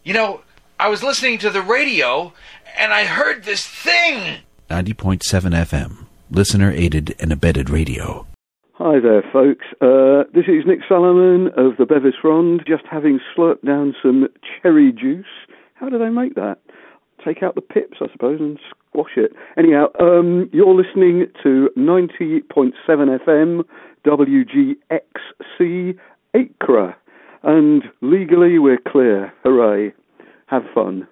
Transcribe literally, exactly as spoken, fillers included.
You know, I was listening to the radio, and I heard this thing. ninety point seven F M, listener-aided and abetted radio. Hi there, folks. Uh, this is Nick Solomon of the Bevis Frond, just having slurped down some cherry juice. How do they make that? Take out the pips, I suppose, and squash it. Anyhow, um, you're listening to ninety point seven F M, W G X C, Acre. And legally we're clear. Hooray. Have fun.